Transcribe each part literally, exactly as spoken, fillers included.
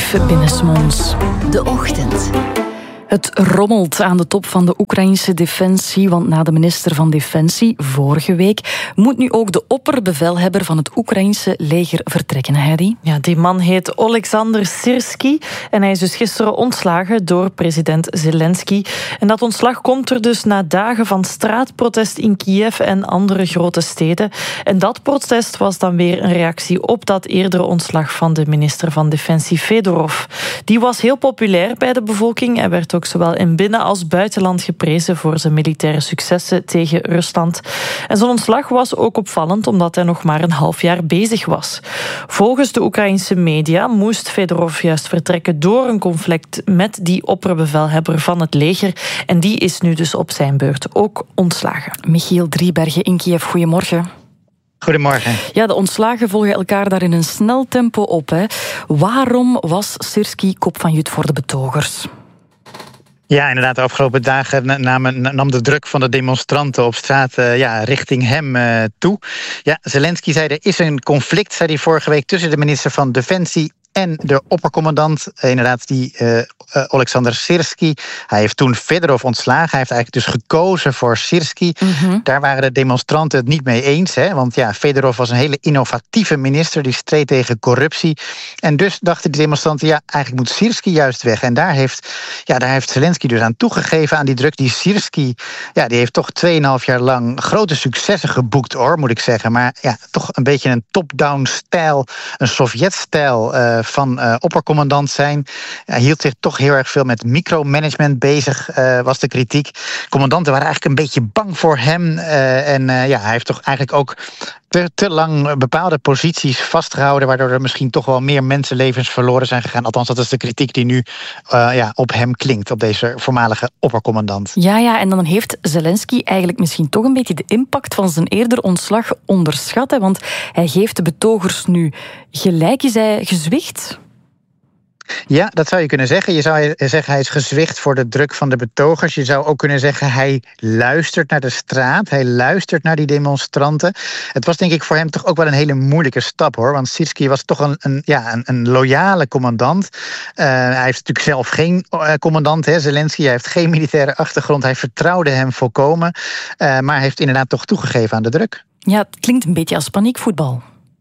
Lief binnensmonds. De Ochtend. Het rommelt aan de top van de Oekraïnse defensie, want na de minister van Defensie vorige week moet nu ook de opperbevelhebber van het Oekraïnse leger vertrekken, Heidi. Ja, die man heet Oleksandr Syrskyi en hij is dus gisteren ontslagen door president Zelensky. En dat ontslag komt er dus na dagen van straatprotest in Kiev en andere grote steden. En dat protest was dan weer een reactie op dat eerdere ontslag van de minister van Defensie Fedorov. Die was heel populair bij de bevolking en werd ook zowel in binnen- als buitenland geprezen voor zijn militaire successen tegen Rusland. En zijn ontslag was ook opvallend omdat hij nog maar een half jaar bezig was. Volgens de Oekraïnse media moest Fedorov juist vertrekken door een conflict met die opperbevelhebber van het leger. En die is nu dus op zijn beurt ook ontslagen. Michiel Driebergen in Kiev, goedemorgen. Goedemorgen. Ja, de ontslagen volgen elkaar daar in een snel tempo op. Hè. Waarom was Syrskyi kop van Jut voor de betogers? Ja, inderdaad, de afgelopen dagen nam, nam de druk van de demonstranten op straat uh, ja, richting hem uh, toe. Ja, Zelensky zei er is een conflict, zei hij vorige week, tussen de minister van Defensie en de oppercommandant, inderdaad, die uh, uh, Oleksandr Syrskyi. Hij heeft toen Fedorov ontslagen. Hij heeft eigenlijk dus gekozen voor Syrskyi. Mm-hmm. Daar waren de demonstranten het niet mee eens. Hè, want ja, Fedorov was een hele innovatieve minister. Die streed tegen corruptie. En dus dachten de demonstranten, ja, eigenlijk moet Syrskyi juist weg. En daar heeft, ja, daar heeft Zelensky dus aan toegegeven, aan die druk. Die Syrskyi, ja, die heeft toch tweeënhalf jaar lang grote successen geboekt, hoor, moet ik zeggen. Maar ja, toch een beetje een top-down stijl, een Sovjet-stijl uh, van uh, oppercommandant zijn. Hij hield zich toch heel erg veel met micromanagement bezig, uh, was de kritiek. Commandanten waren eigenlijk een beetje bang voor hem. Uh, en uh, ja, hij heeft toch eigenlijk ook te, te lang bepaalde posities vastgehouden, waardoor er misschien toch wel meer mensenlevens verloren zijn gegaan. Althans, dat is de kritiek die nu uh, ja, op hem klinkt, op deze voormalige oppercommandant. Ja, ja, en dan heeft Zelensky eigenlijk misschien toch een beetje de impact van zijn eerder ontslag onderschat. Hè, want hij geeft de betogers nu gelijk. Is hij gezwicht? Ja, dat zou je kunnen zeggen. Je zou zeggen hij is gezwicht voor de druk van de betogers. Je zou ook kunnen zeggen hij luistert naar de straat. Hij luistert naar die demonstranten. Het was denk ik voor hem toch ook wel een hele moeilijke stap, hoor. Want Syrskyi was toch een, een, ja, een, een loyale commandant. Uh, hij heeft natuurlijk zelf geen uh, commandant, hè, Zelensky. Hij heeft geen militaire achtergrond. Hij vertrouwde hem volkomen. Uh, maar hij heeft inderdaad toch toegegeven aan de druk. Ja, het klinkt een beetje als paniekvoetbal.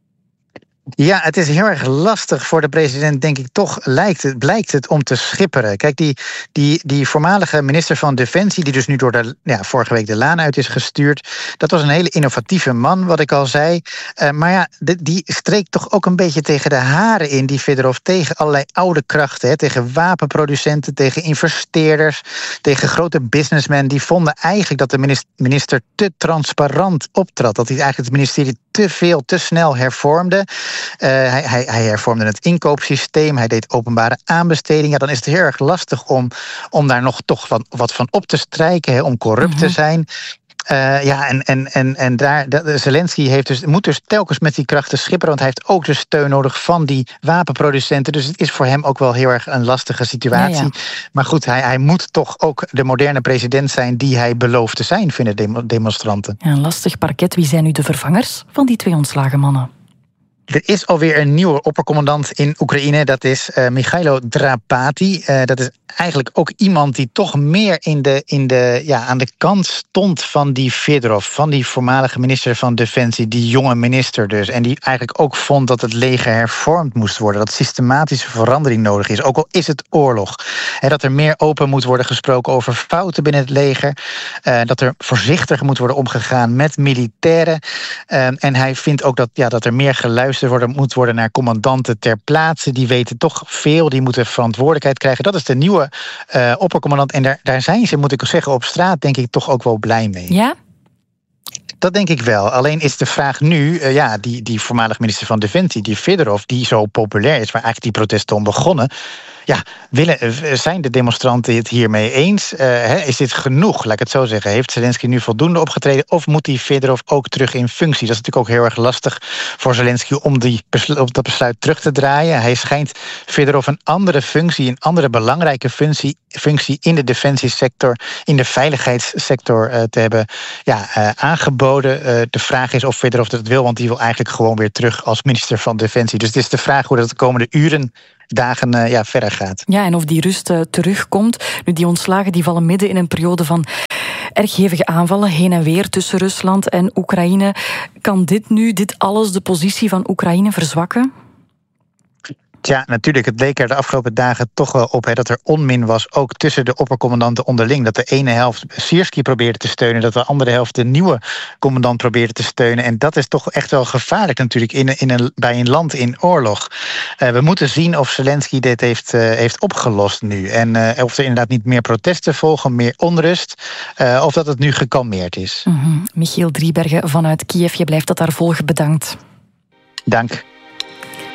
Ja, het is heel erg lastig voor de president, denk ik toch, lijkt het, blijkt het om te schipperen. Kijk, die, die, die voormalige minister van Defensie, die dus nu door de, ja, vorige week de laan uit is gestuurd, dat was een hele innovatieve man, wat ik al zei. Uh, maar ja, de, die streek toch ook een beetje tegen de haren in, die Fedorov, tegen allerlei oude krachten, hè, tegen wapenproducenten, tegen investeerders, tegen grote businessmen. Die vonden eigenlijk dat de minister te transparant optrad. Dat hij eigenlijk het ministerie te veel, te snel hervormde. Uh, hij, hij, hij hervormde het inkoopsysteem, hij deed openbare aanbestedingen. Ja, dan is het heel erg lastig om, om daar nog toch wat, wat van op te strijken, hè, om corrupt mm-hmm. te zijn. Uh, ja, en, en, en, en daar, de, Zelensky heeft dus, moet dus telkens met die krachten schipperen, want hij heeft ook de steun nodig van die wapenproducenten. Dus het is voor hem ook wel heel erg een lastige situatie. Ja, ja. Maar goed, hij, hij moet toch ook de moderne president zijn die hij belooft te zijn, vinden de demonstranten. Ja, een lastig parket. Wie zijn nu de vervangers van die twee ontslagen mannen? Er is alweer een nieuwe oppercommandant in Oekraïne. Dat is uh, Michailo Drapati. Uh, dat is eigenlijk ook iemand die toch meer in de, in de, ja, aan de kant stond van die Fedorov, van die voormalige minister van Defensie, die jonge minister dus. En die eigenlijk ook vond dat het leger hervormd moest worden. Dat systematische verandering nodig is. Ook al is het oorlog. En dat er meer open moet worden gesproken over fouten binnen het leger. Uh, dat er voorzichtiger moet worden omgegaan met militairen. Uh, en hij vindt ook dat, ja, dat er meer geluisterd Worden, moet worden naar commandanten ter plaatse. Die weten toch veel, die moeten verantwoordelijkheid krijgen. Dat is de nieuwe uh, oppercommandant. En daar, daar zijn ze, moet ik zeggen, op straat denk ik toch ook wel blij mee. Ja? Dat denk ik wel. Alleen is de vraag nu, uh, ja, die, die voormalig minister van Defensie, die Fedorov, die zo populair is, waar eigenlijk die protesten om begonnen. Ja, willen, zijn de demonstranten het hiermee eens? Uh, he, is dit genoeg, laat ik het zo zeggen? Heeft Zelensky nu voldoende opgetreden? Of moet die Fedorov ook terug in functie? Dat is natuurlijk ook heel erg lastig voor Zelensky om, die beslu- om dat besluit terug te draaien. Hij schijnt Fedorov een andere functie, een andere belangrijke functie, functie in de defensiesector, in de veiligheidssector uh, te hebben ja, uh, aangeboden. Uh, de vraag is of Fedorov dat wil, want die wil eigenlijk gewoon weer terug als minister van Defensie. Dus het is de vraag hoe dat de komende uren dagen uh, ja, verder gaat. Ja, en of die rust uh, terugkomt. Nu, die ontslagen die vallen midden in een periode van erg hevige aanvallen heen en weer tussen Rusland en Oekraïne. Kan dit nu, dit alles, de positie van Oekraïne verzwakken? Ja, natuurlijk. Het leek er de afgelopen dagen toch wel op hè, dat er onmin was, ook tussen de oppercommandanten onderling. Dat de ene helft Syrskij probeerde te steunen, dat de andere helft de nieuwe commandant probeerde te steunen. En dat is toch echt wel gevaarlijk natuurlijk in, in een, bij een land in oorlog. Uh, we moeten zien of Zelensky dit heeft, uh, heeft opgelost nu. En uh, of er inderdaad niet meer protesten volgen, meer onrust. Uh, of dat het nu gekalmeerd is. Mm-hmm. Michiel Driebergen vanuit Kiev, je blijft dat daar volgen. Bedankt. Dank.